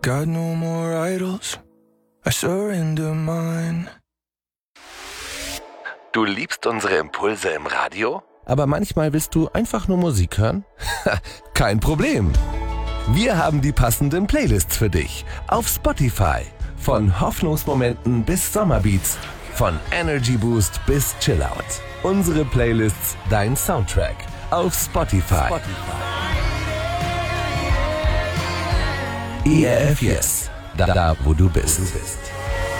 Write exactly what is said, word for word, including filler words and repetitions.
got no more idols, I surrender mine. Du liebst unsere Impulse im Radio? Aber manchmal willst du einfach nur Musik hören? Kein Problem. Wir haben die passenden Playlists für dich auf Spotify. Von Hoffnungsmomenten bis Sommerbeats, von Energy Boost bis Chillout. Unsere Playlists, dein Soundtrack auf Spotify. Spotify. E R F Yes, da, da wo du bist.